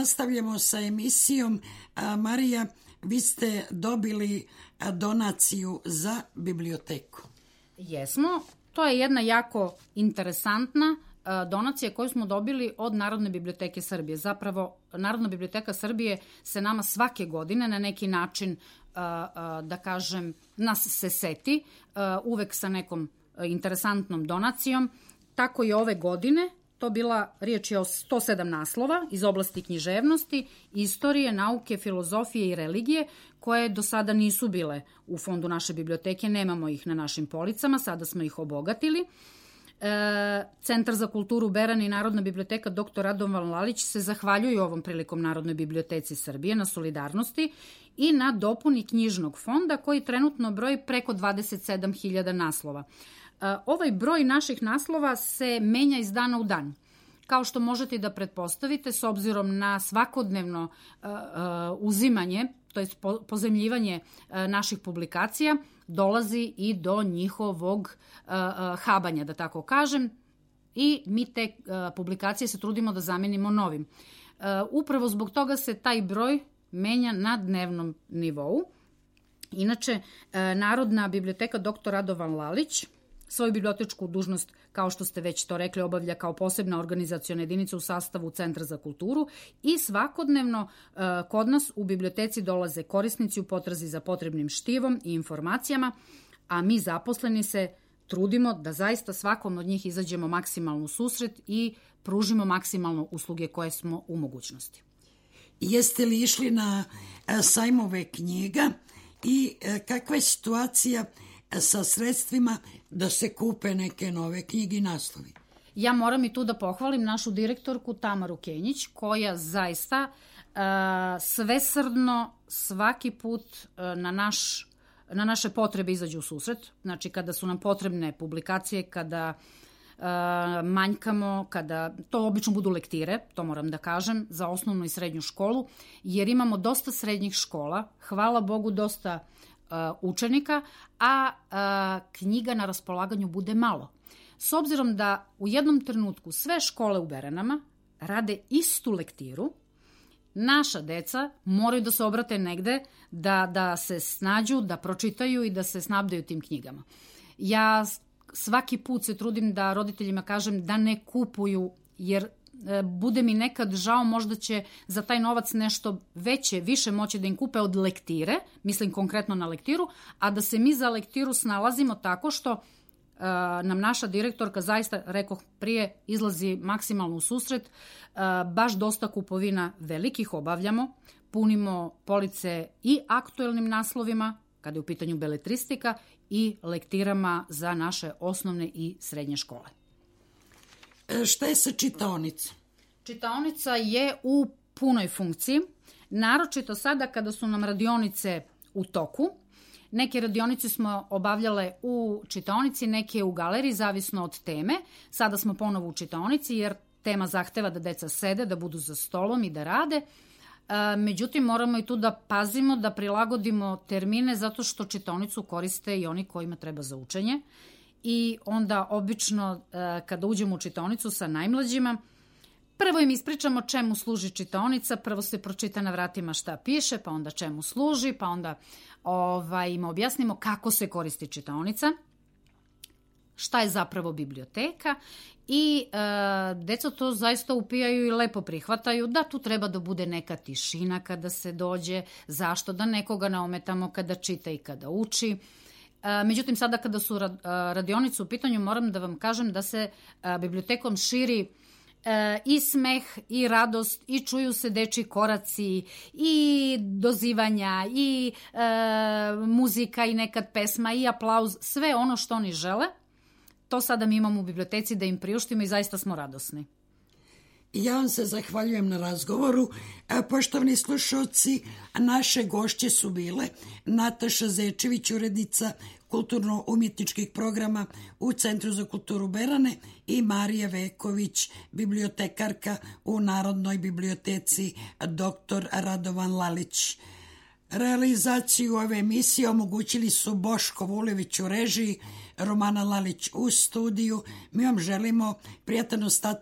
nastavljamo sa emisijom. Marija, vi ste dobili donaciju za biblioteku. Jesmo. To je jedna jako interesantna donacija koju smo dobili od Narodne biblioteke Srbije. Zapravo, Narodna biblioteka Srbije se nama svake godine na neki način, da kažem, nas se seti, uvek sa nekom interesantnom donacijom. Tako i ove godine, riječ je o 107 naslova iz oblasti književnosti, istorije, nauke, filozofije i religije, koje do sada nisu bile u fondu naše biblioteke, nemamo ih na našim policama, sada smo ih obogatili. Centar za kulturu Beran i Narodna biblioteka dr. Radovan Lalić se zahvaljuju ovom prilikom Narodnoj biblioteci Srbije na solidarnosti i na dopuni knjižnog fonda koji trenutno broji preko 27.000 naslova. Ovaj broj naših naslova se menja iz dana u dan. Kao što možete da pretpostavite, s obzirom na svakodnevno uzimanje, to je pozemljivanje naših publikacija, dolazi i do njihovog habanja, da tako kažem, i mi te publikacije se trudimo da zamenimo novim. Upravo zbog toga se taj broj menja na dnevnom nivou. Inače, Narodna biblioteka dr. Radovan Lalić svoju bibliotečku dužnost, kao što ste već to rekli, obavlja kao posebna organizaciona jedinica u sastavu Centra za kulturu i svakodnevno kod nas u biblioteci dolaze korisnici u potrazi za potrebnim štivom i informacijama, a mi zaposleni se trudimo da zaista svakom od njih izađemo maksimalno u susret i pružimo maksimalno usluge koje smo u mogućnosti. Jeste li išli na sajmove knjiga i kakva je situacija sa sredstvima da se kupe neke nove knjige i naslovi? Ja moram i tu da pohvalim našu direktorku Tamaru Kenjić, koja zaista svesrdno svaki put na naše potrebe izađe u susret. Znači, kada su nam potrebne publikacije, kada manjkamo, kada to obično budu lektire, to moram da kažem, za osnovnu i srednju školu, jer imamo dosta srednjih škola, hvala Bogu dosta učenika, a knjiga na raspolaganju bude malo. S obzirom da u jednom trenutku sve škole u Beranama rade istu lektiru, naša deca moraju da se obrate negde, da se snađu, da pročitaju i da se snabdaju tim knjigama. Ja svaki put se trudim da roditeljima kažem da ne kupuju, jer bude mi nekad žao, možda će za taj novac nešto više moći da im kupe od lektire, mislim konkretno na lektiru, a da se mi za lektiru snalazimo tako što nam naša direktorka, zaista rekoh prije, izlazi maksimalno u susret, baš dosta kupovina velikih obavljamo, punimo police i aktuelnim naslovima, kada je u pitanju beletristika, i lektirama za naše osnovne i srednje škole. Šta je sa čitaonicom? Čitaonica je u punoj funkciji, naročito sada kada su nam radionice u toku. Neke radionice smo obavljale u čitaonici, neke u galeriji, zavisno od teme. Sada smo ponovo u čitaonici jer tema zahteva da deca sede, da budu za stolom i da rade. Međutim, moramo i tu da pazimo, da prilagodimo termine, zato što čitaonicu koriste i oni kojima treba za učenje. I onda obično kada uđemo u čitaonicu sa najmlađima, prvo im ispričamo čemu služi čitaonica, prvo se pročita na vratima šta piše, pa onda čemu služi, pa onda im objasnimo kako se koristi čitaonica, šta je zapravo biblioteka i deca to zaista upijaju i lepo prihvataju, da tu treba da bude neka tišina kada se dođe, zašto da nekoga ne ometamo kada čita i kada uči. Međutim, sada kada su radionice u pitanju, moram da vam kažem da se bibliotekom širi i smeh i radost i čuju se dečji koraci i dozivanja i muzika i nekad pesma i aplauz, sve ono što oni žele, to sada mi imamo u biblioteci da im priuštimo i zaista smo radosni. Ja vam se zahvaljujem na razgovoru. Poštovani slušalci, naše gošće su bile Nataša Zečević, urednica kulturno-umjetničkih programa u Centru za kulturu Berane, i Marija Veković, bibliotekarka u Narodnoj biblioteci dr. Radovan Lalić. Realizaciju ove emisije omogućili su Boško Vulević u režiji, Romana Lalić u studiju. Mi vam želimo prijatan ostatak